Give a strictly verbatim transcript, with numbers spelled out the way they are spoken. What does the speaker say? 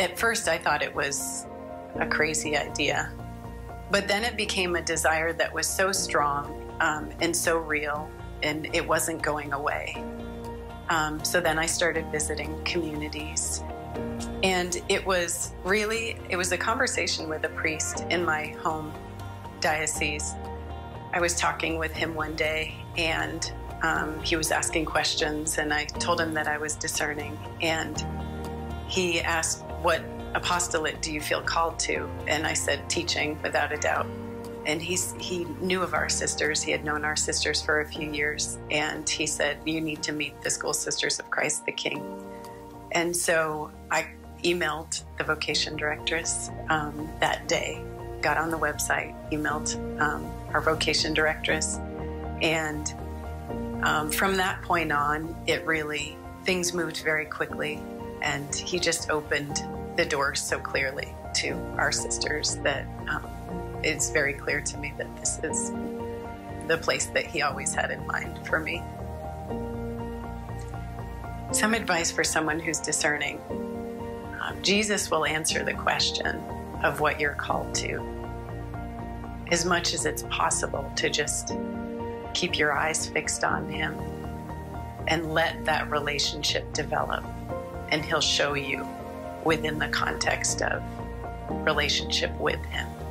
At first, I thought it was a crazy idea, but then it became a desire that was so strong um, and so real, and it wasn't going away. Um, so then I started visiting communities, and it was really, it was a conversation with a priest in my home diocese. I was talking with him one day, and um, he was asking questions, and I told him that I was discerning, and he asked, what apostolate do you feel called to? And I said, teaching, without a doubt. And he's, he knew of our sisters. He had known our sisters for a few years. And he said, you need to meet the School Sisters of Christ the King. And so I emailed the vocation directress um, that day, got on the website, emailed um, our vocation directress. And um, from that point on, it really, things moved very quickly. And he just opened the doors so clearly to our sisters that um, it's very clear to me that this is the place that he always had in mind for me. Some advice for someone who's discerning. Um, Jesus will answer the question of what you're called to, as much as it's possible to just keep your eyes fixed on him and let that relationship develop. And he'll show you within the context of relationship with him.